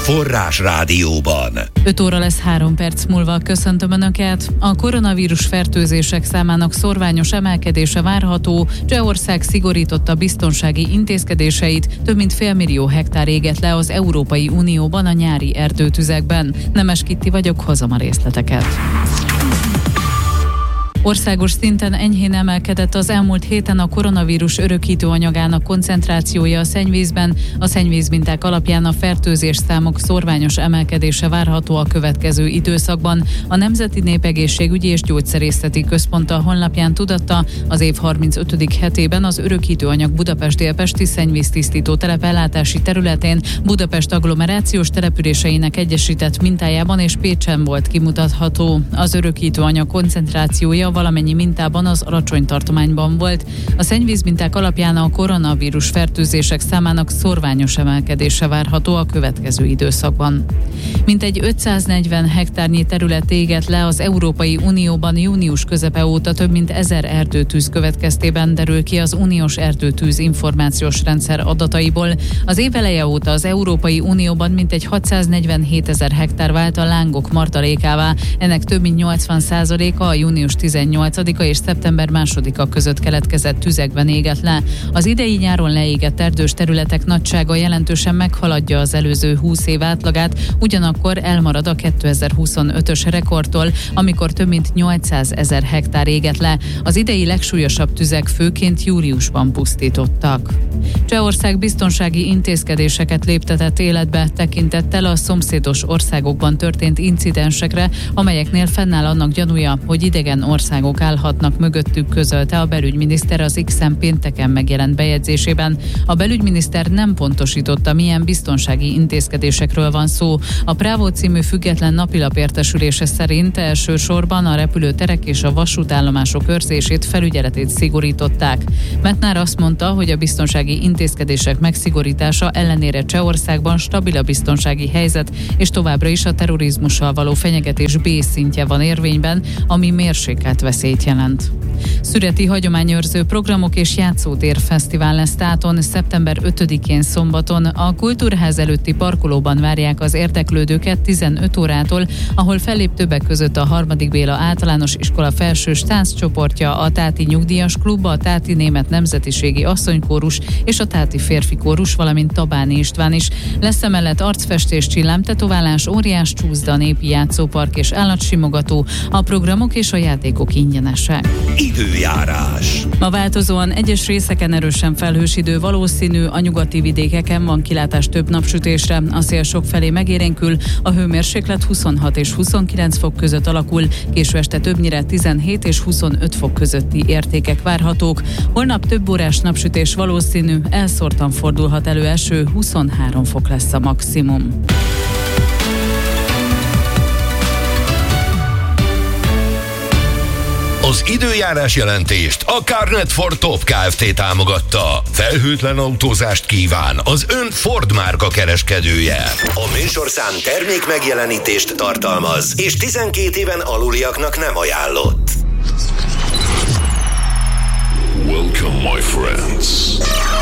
Forrás Rádióban. 5 óra lesz 3 perc múlva. Köszöntöm Önöket. A koronavírus fertőzések számának szorványos emelkedése várható. Csehország szigorította biztonsági intézkedéseit, több mint 500 000 hektár égett le az Európai Unióban a nyári erdőtüzekben. Nemes Kitti vagyok, hozom a részleteket. Országos szinten enyhén emelkedett az elmúlt héten a koronavírus örökítő anyagának koncentrációja a szennyvízben. A szennyvízminták alapján a fertőzés számok szorványos emelkedése várható a következő időszakban. A Nemzeti Népegészségügyi és Gyógyszerészeti Központ a honlapján tudatta, az év 35. hetében az örökítő anyag Budapest-Délpesti szennyvíztisztító telep ellátási területén Budapest agglomerációs településeinek egyesített mintájában és Pécsen volt kimutatható. Az örökítő anyag koncentrációja valamennyi mintában az alacsony tartományban volt. A szennyvízminták alapján a koronavírus fertőzések számának szorványos emelkedése várható a következő időszakban. Mintegy 540 hektárnyi terület égett le az Európai Unióban június közepe óta, több mint 1000 erdőtűz következtében, derül ki az uniós erdőtűz információs rendszer adataiból. Az év eleje óta az Európai Unióban mintegy 647 000 hektár vált a lángok martalékává. Ennek több mint 80%-a a június 18-a és szeptember 2-a között keletkezett tüzekben égett le. Az idei nyáron leégett erdős területek nagysága jelentősen meghaladja az előző 20 év átlagát, ugyanakkor elmarad a 2025-ös rekordtól, amikor több mint 800 000 hektár égett le. Az idei legsúlyosabb tüzek főként júliusban pusztítottak. Csehország biztonsági intézkedéseket léptetett életbe tekintettel a szomszédos országokban történt incidensekre, amelyeknél fennáll annak gyanúja, hogy idegen országok állhatnak mögöttük, közölte a belügyminiszter az X-en pénteken megjelent bejegyzésében. A belügyminiszter nem pontosította, milyen biztonsági intézkedésekről van szó. A Právo című független napilap értesülése szerint elsősorban a repülőterek és a vasútállomások őrzését, felügyeletét szigorították. Metnár azt mondta, hogy a biztonsági intézkedések megszigorítása ellenére Csehországban stabil a biztonsági helyzet, és továbbra is a terrorizmussal való fenyegetés B szintje van érvényben, ami mérsékelt veszélyt jelent. Szüreti hagyományőrző programok és játszótér fesztivál lesz Táton szeptember 5-én szombaton. A Kultúrház előtti parkolóban várják az érdeklődőket 15 órától, ahol fellép többek között a 3. Béla általános iskola felsős tánccsoportja, a Táti Nyugdíjas Klub, a Táti Német Nemzetiségi Asszonykórus és a Táti Férfi Kórus, valamint Tabáni István is. Lesz emellett arcfestés, csillámtetoválás, óriás csúszda, népi játszópark és állatsimogató. A programok és a játékok ingyenesek. Időjárás. Ma változóan egyes részeken erősen felhős idő valószínű, a nyugati vidékeken van kilátás több napsütésre, a szél sokfelé megélénkül, a hőmérséklet 26 és 29 fok között alakul, késő este többnyire 17 és 25 fok közötti értékek várhatók. Holnap több órás napsütés valószínű, elszórtan fordulhat elő eső, 23 fok lesz a maximum. Az időjárás jelentést a Carnet Ford Top Kft. Támogatta. Felhőtlen autózást kíván az ön Ford márka kereskedője. A műsorszám termék megjelenítést tartalmaz, és 12 éven aluliaknak nem ajánlott. Welcome, my friends.